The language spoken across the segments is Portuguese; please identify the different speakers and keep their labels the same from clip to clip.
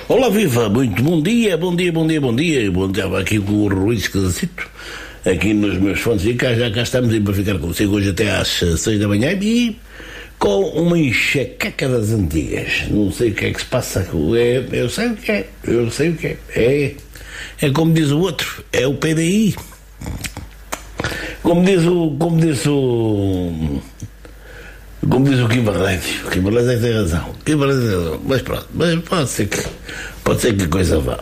Speaker 1: Olá, viva, muito bom dia. Estava aqui com o Rui Esquisito, aqui nos meus fones, e cá estamos aí para ficar consigo hoje até às 6 da manhã e com uma enxaqueca das antigas. Não sei o que é que se passa, eu sei o que é, é como diz o outro, é o PDI. Como diz o Kim Barreto. O Kim Barreto tem razão. Mas pronto, pode ser que a coisa vá.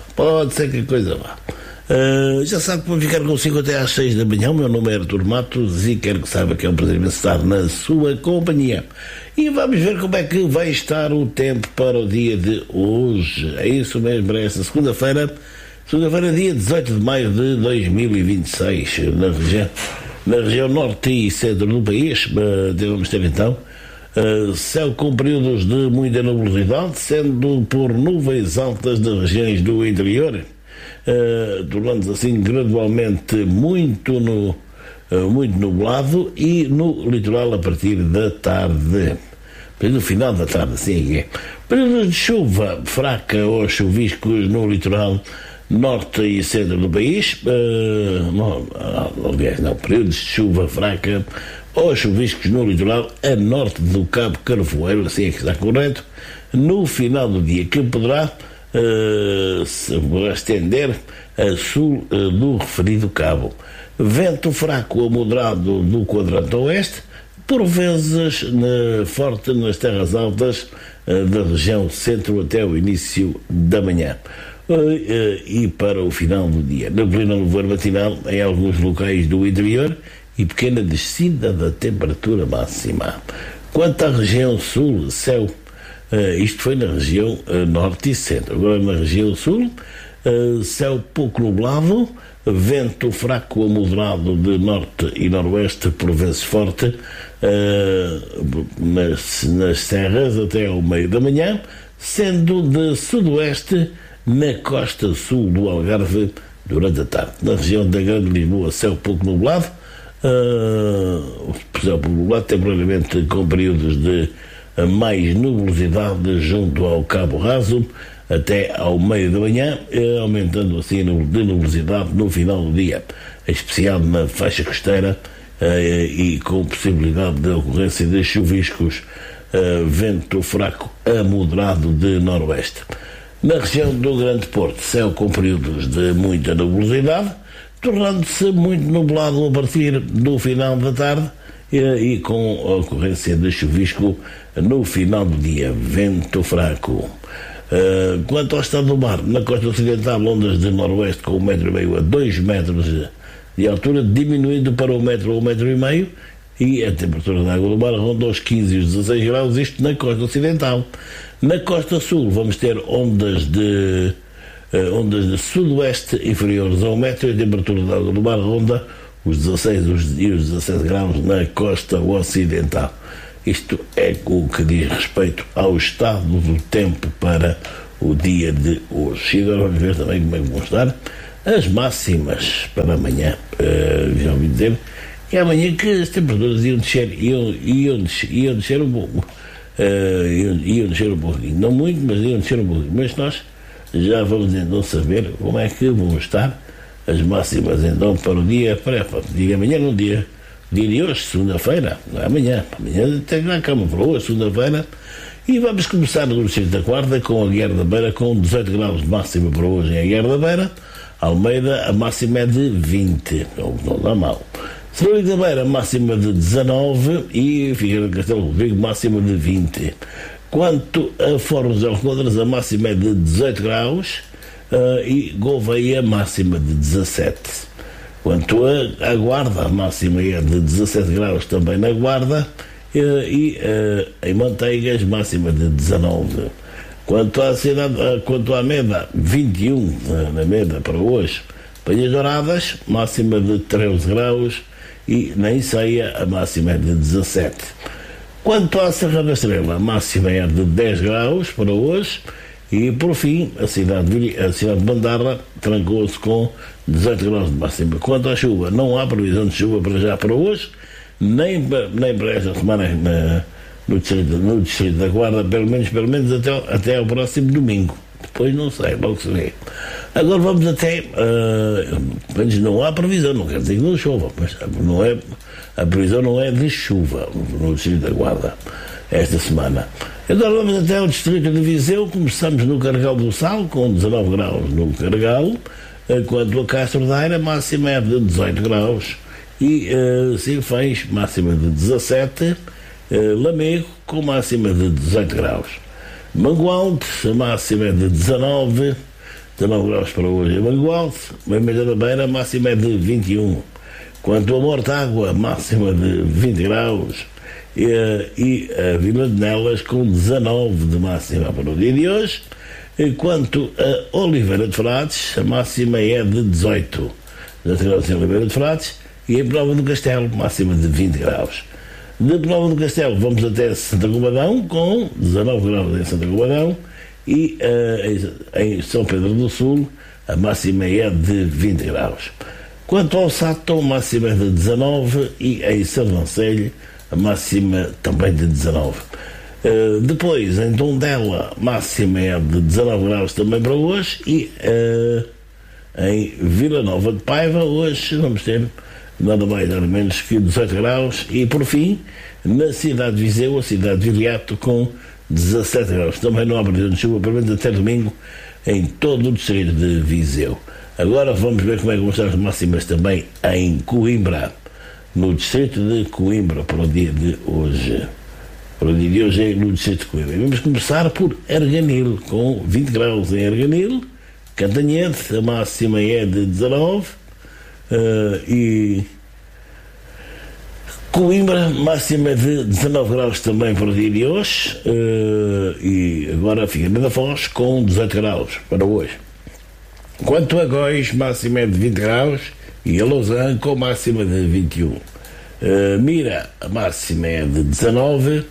Speaker 1: Já sabe que vou ficar consigo até às 6 da manhã. O meu nome é Artur Matos e quero que saiba que é um prazer estar na sua companhia. E vamos ver como é que vai estar o tempo para o dia de hoje. É isso mesmo, para esta segunda-feira, dia 18 de maio de 2026, na região norte e centro do país. Vamos ter então céu com períodos de muita nubosidade, sendo por nuvens altas das regiões do interior, tornando-se assim gradualmente muito nublado, e no litoral a partir da tarde, no final da tarde, assim é. Períodos de chuva fraca ou chuviscos no litoral norte e centro do país, períodos de chuva fraca ou chuviscos no litoral a norte do Cabo Carvoeiro, assim é que está correto, no final do dia, que poderá se estender a sul do referido cabo. Vento fraco ou moderado do quadrante oeste, por vezes forte nas terras altas da região centro até o início da manhã. E para o final do dia, neblina no voar matinal em alguns locais do interior e pequena descida da temperatura máxima. Quanto à região sul, céu, isto foi na região norte e centro. Agora na região sul, céu pouco nublado, vento fraco ou moderado de norte e noroeste, por vezes forte, nas serras até ao meio da manhã, sendo de sudoeste na costa sul do Algarve durante a tarde. Na região da Grande Lisboa, céu pouco nublado, temporariamente com períodos de mais nubosidade junto ao Cabo Raso até ao meio da manhã, aumentando assim de nubosidade no final do dia, em especial na faixa costeira, e com possibilidade de ocorrência de chuviscos, vento fraco a moderado de noroeste. Na região do Grande Porto, céu com períodos de muita nubosidade, tornando-se muito nublado a partir do final da tarde, e com a ocorrência de chuvisco no final do dia, vento fraco. Quanto ao estado do mar, na costa ocidental, ondas de noroeste com 1,5 m a 2 metros de altura, diminuindo para 1 m ou 1,5 m, e a temperatura da água do mar ronda os 15 e os 16 graus, isto na costa ocidental. Na costa sul vamos ter ondas de sudoeste inferiores a 1 metro, e a temperatura da água do mar ronda os 16 e os 17 graus na costa ocidental. Isto é o que diz respeito ao estado do tempo para o dia de hoje. E agora vamos ver também como é que vão estar as máximas para amanhã. Já ouvi dizer que amanhã que as temperaturas iam descer um pouco. Iam descer um pouquinho, não muito, mas iam descer um pouquinho. Mas nós já vamos então saber como é que vão estar as máximas então para o dia, diga amanhã, no dia de hoje, segunda-feira, não é amanhã tem na cama para hoje, segunda-feira, e vamos começar no Distrito da Guarda com a Guiar da Beira com 18 graus de máxima para hoje em Guiar da Beira. Almeida, a máxima é de 20, não dá mal. Cerúlho da Beira, máxima de 19, e Figueira de Castelo Rodrigo, máxima de 20. Quanto a Fórum José Rodrigues, a máxima é de 18 graus, e Gouveia, máxima de 17. Quanto a Guarda, a máxima é de 17 graus também na Guarda, e em Manteigas, máxima de 19. Quanto à Meda, 21 na Meda para hoje. Penhas Douradas, máxima de 13 graus, e na Enseia a máxima é de 17. Quanto à Serra da Estrela, a máxima é de 10 graus para hoje, e por fim a cidade de Bandarra trancou-se com 18 graus de máxima. Quanto à chuva, não há previsão de chuva para já para hoje, nem para esta semana no distrito da Guarda, pelo menos até ao próximo domingo. depois não sei, logo se vê. Agora vamos até, antes não há previsão, não quer dizer que não chova, mas não é, a previsão não é de chuva no Distrito da Guarda esta semana. Agora vamos até ao Distrito de Viseu, começamos no Carregal do Sal, com 19 graus no Carregal, quanto a Castro Daire, a máxima é de 18 graus, e Sinfãs, máxima de 17, Lamego, com máxima de 18 graus. Mangualde, a máxima é de 19 graus para hoje em Mangualde, Memeda da Beira, a máxima é de 21. Quanto a Mortágua, máxima de 20 graus, e a Vila de Nelas com 19 de máxima para o dia de hoje. Quanto a Oliveira de Frades, a máxima é de 18 graus em Oliveira de Frades, e em Penalva do Castelo, máxima de 20 graus. De Penalva do Castelo vamos até Santa Combadão, com 19 graus em Santa Combadão, e em São Pedro do Sul a máxima é de 20 graus. Quanto ao Sátão, máxima é de 19, e em Sernancelho a máxima também de 19. Depois em Tondela, máxima é de 19 graus também para hoje, e em Vila Nova de Paiva hoje vamos ter nada mais nada menos que 18 graus, e por fim na cidade de Viseu, a cidade de Viriato, com 17 graus. Também não há previsão de chuva, pelo menos até domingo, em todo o distrito de Viseu. Agora vamos ver como é que vão estar as máximas também em Coimbra, no distrito de Coimbra, para o dia de hoje. Para o dia de hoje é no distrito de Coimbra. Vamos começar por Arganil, com 20 graus em Arganil. Cantanhede, a máxima é de 19, e Coimbra, máxima de 19 graus também para o dia de hoje, e agora Figueira da Foz com 18 graus para hoje. Quanto a Góis, máxima é de 20 graus, e a Lausanne com máxima de 21. Mira, a máxima é de 19,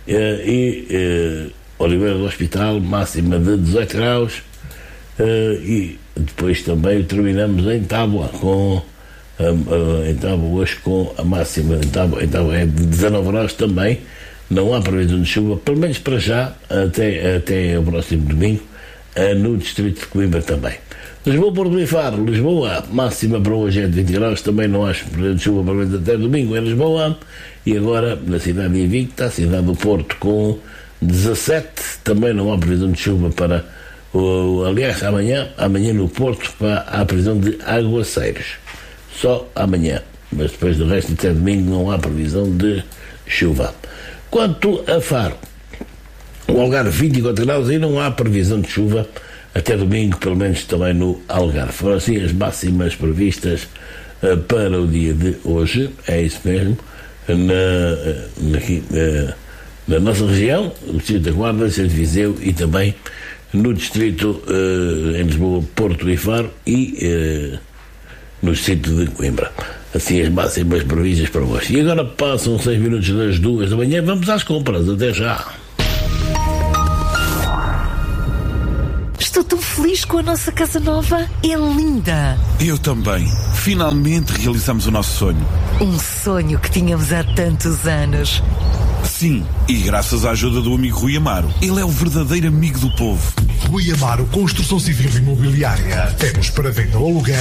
Speaker 1: e Oliveira do Hospital, máxima de 18 graus, e depois também terminamos em Tábua, em Tábua hoje com a máxima em Tábua é de 19 graus também. Não há previsão de chuva, pelo menos para já, até o próximo domingo, no distrito de Coimbra também. Lisboa, Porto e Faro. Lisboa, máxima para hoje é de 20 graus, também não há previsão de chuva, pelo menos até domingo em Lisboa. E agora na cidade de Invicta, a cidade do Porto, com 17, também não há previsão de chuva para aliás, amanhã no Porto há previsão de aguaceiros, só amanhã, mas depois do resto até domingo não há previsão de chuva. Quanto a Faro, o Algarve 24 graus, e não há previsão de chuva até domingo, pelo menos também no Algarve. Foram assim as máximas previstas para o dia de hoje, é isso mesmo, na nossa região, no distrito da Guarda, Distrito de Viseu, e também no distrito em Lisboa, Porto e Faro, e no distrito de Coimbra. Assim as máximas previstas para hoje. E agora passam 6 minutos das 2 da manhã, vamos às compras, até já.
Speaker 2: Estou tão feliz com a nossa casa nova, é linda.
Speaker 3: Eu também. Finalmente realizamos o nosso sonho.
Speaker 2: Um sonho que tínhamos há tantos anos.
Speaker 3: Sim, e graças à ajuda do amigo Rui Amaro. Ele é o verdadeiro amigo do povo.
Speaker 4: Rui Amaro, Construção Civil e Imobiliária. Temos para venda ou aluguer